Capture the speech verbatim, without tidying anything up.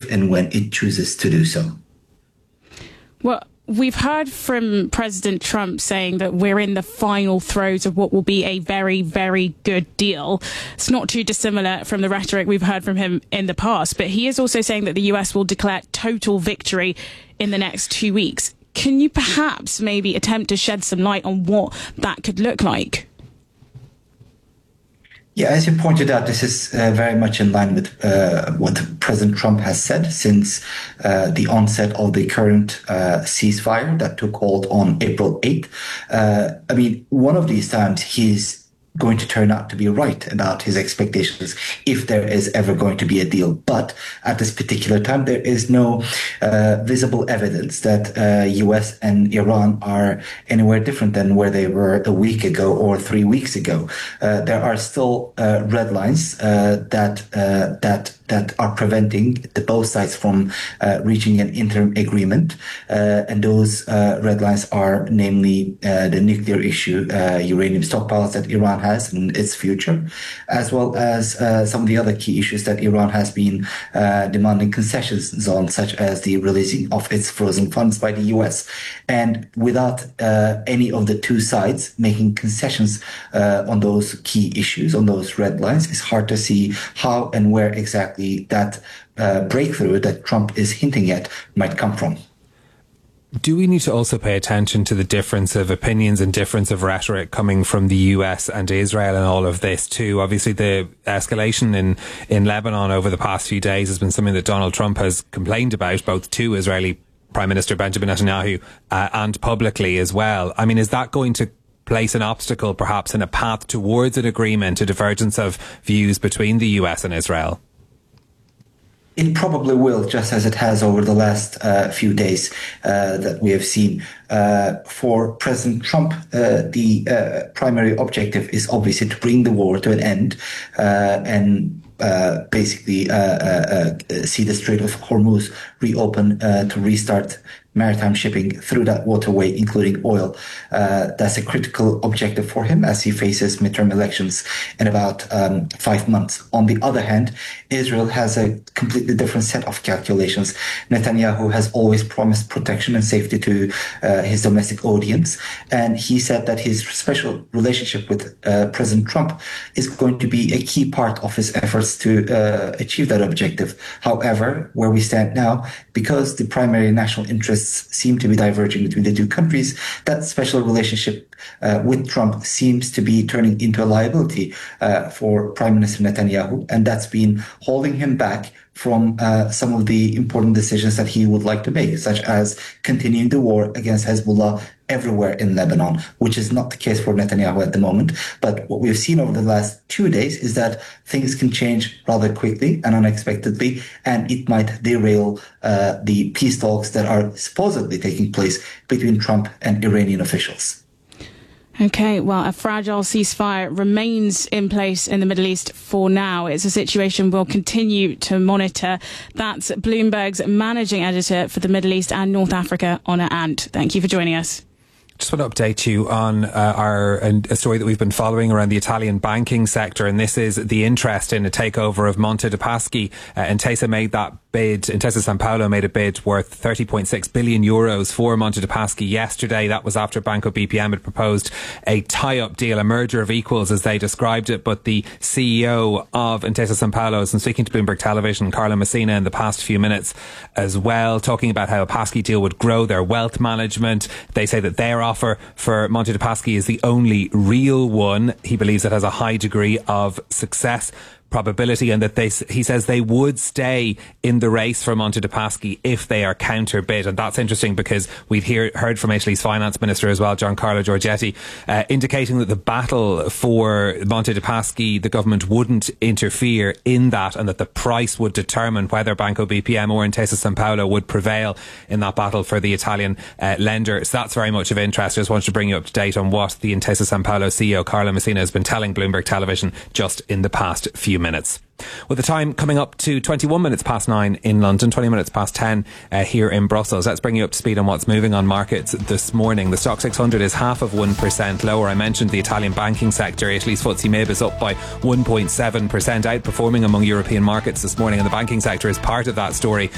if and when it chooses to do so. Well, we've heard from President Trump saying that we're in the final throes of what will be a very, very good deal. It's not too dissimilar from the rhetoric we've heard from him in the past, but he is also saying that the U S will declare total victory in the next two weeks. Can you perhaps maybe attempt to shed some light on what that could look like? Yeah, as you pointed out, this is uh, very much in line with uh, what President Trump has said since uh, the onset of the current uh, ceasefire that took hold on April eighth. Uh, I mean, one of these times he's going to turn out to be right about his expectations if there is ever going to be a deal. But at this particular time, there is no uh, visible evidence that uh, U S and Iran are anywhere different than where they were a week ago or three weeks ago. Uh, there are still uh, red lines uh, that uh, that that are preventing the both sides from uh, reaching an interim agreement. Uh, and those uh, red lines are namely uh, the nuclear issue, uh, uranium stockpiles that Iran has and its future, as well as uh, some of the other key issues that Iran has been uh, demanding concessions on, such as the releasing of its frozen funds by the U S. And without uh, any of the two sides making concessions uh, on those key issues, on those red lines, it's hard to see how and where exactly that uh, breakthrough that Trump is hinting at might come from. Do we need to also pay attention to the difference of opinions and difference of rhetoric coming from the U S and Israel and all of this too? Obviously, the escalation in, in Lebanon over the past few days has been something that Donald Trump has complained about, both to Israeli Prime Minister Benjamin Netanyahu uh, and publicly as well. I mean, is that going to place an obstacle perhaps in a path towards an agreement, a divergence of views between the U S and Israel? It probably will, just as it has over the last uh, few days uh, that we have seen. Uh, for President Trump, uh, the uh, primary objective is obviously to bring the war to an end uh, and uh, basically uh, uh, uh, see the Strait of Hormuz reopen uh, to restart maritime shipping through that waterway, including oil. Uh, that's a critical objective for him as he faces midterm elections in about um, five months. On the other hand, Israel has a completely different set of calculations. Netanyahu has always promised protection and safety to uh, his domestic audience, and he said that his special relationship with uh, President Trump is going to be a key part of his efforts to uh, achieve that objective. However, where we stand now, because the primary national interests seem to be diverging between the two countries, that special relationship uh, with Trump seems to be turning into a liability uh, for Prime Minister Netanyahu, and that's been holding him back from uh, some of the important decisions that he would like to make, such as continuing the war against Hezbollah everywhere in Lebanon, which is not the case for Netanyahu at the moment. But what we've seen over the last two days is that things can change rather quickly and unexpectedly, and it might derail uh, the peace talks that are supposedly taking place between Trump and Iranian officials. Okay, well, a fragile ceasefire remains in place in the Middle East for now. It's a situation we'll continue to monitor. That's Bloomberg's managing editor for the Middle East and North Africa, Honor Ant. Thank you for joining us. Just want to update you on uh, our a story that we've been following around the Italian banking sector, and this is the interest in a takeover of Monte dei Paschi. Uh, Intesa made that bid. Intesa Sanpaolo made a bid worth thirty point six billion euros for Monte dei Paschi yesterday. That was after Banco B P M had proposed a tie-up deal, a merger of equals as they described it. But the C E O of Intesa Sanpaolo has been speaking to Bloomberg Television, Carla Messina, in the past few minutes as well, talking about how a Paschi deal would grow their wealth management. They say that their offer for Monte dei Paschi is the only real one. He believes it has a high degree of success probability, and that they, he says they would stay in the race for Monte dei Paschi if they are counterbid. And that's interesting because we've hear, heard from Italy's finance minister as well, Giancarlo Giorgetti, uh, indicating that the battle for Monte dei Paschi, the government wouldn't interfere in that, and that the price would determine whether Banco B P M or Intesa Sanpaolo would prevail in that battle for the Italian uh, lender. So that's very much of interest. I just wanted to bring you up to date on what the Intesa Sanpaolo C E O Carla Messina has been telling Bloomberg Television just in the past few minutes. With the time coming up to twenty-one minutes past nine in London, twenty minutes past ten uh, here in Brussels. Let's bring you up to speed on what's moving on markets this morning. The Stock six hundred is half of one percent lower. I mentioned the Italian banking sector. Italy's F T S E M I B is up by one point seven percent, outperforming among European markets this morning, and the banking sector is part of that story.